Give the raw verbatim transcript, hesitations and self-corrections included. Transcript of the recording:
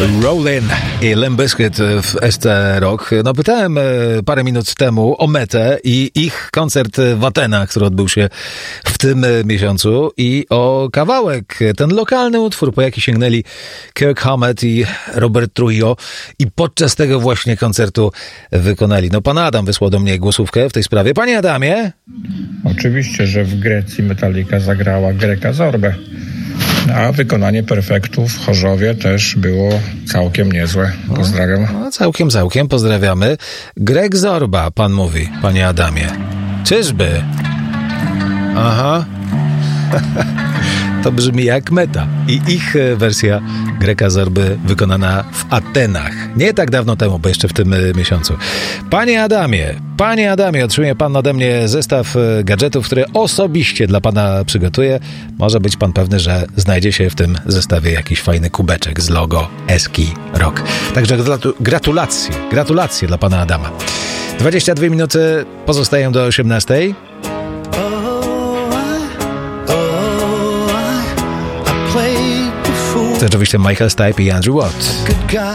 Rollin i Limp Bizkit w S T Rock. No pytałem parę minut temu o Metę i ich koncert w Atenach, który odbył się w tym miesiącu, i o kawałek, ten lokalny utwór, po jaki sięgnęli Kirk Hammett i Robert Trujillo i podczas tego właśnie koncertu wykonali. No pan Adam wysłał do mnie głosówkę w tej sprawie. Panie Adamie? Oczywiście, że w Grecji Metallica zagrała Greka Zorbę. A wykonanie Perfektu w Chorzowie też było całkiem niezłe. Pozdrawiam. No, całkiem, całkiem. Pozdrawiamy. Grek Zorba, pan mówi, panie Adamie. Czyżby? Aha. To brzmi jak Meta. I ich wersja Greka Zorby wykonana w Atenach. Nie tak dawno temu, bo jeszcze w tym miesiącu. Panie Adamie, panie Adamie, otrzymuje pan ode mnie zestaw gadżetów, które osobiście dla pana przygotuję. Może być pan pewny, że znajdzie się w tym zestawie jakiś fajny kubeczek z logo Eski Rock. Także gratu- gratulacje, gratulacje dla pana Adama. dwadzieścia dwie minuty pozostają do osiemnastej. To oczywiście Michael Stipe i Andrew Watt.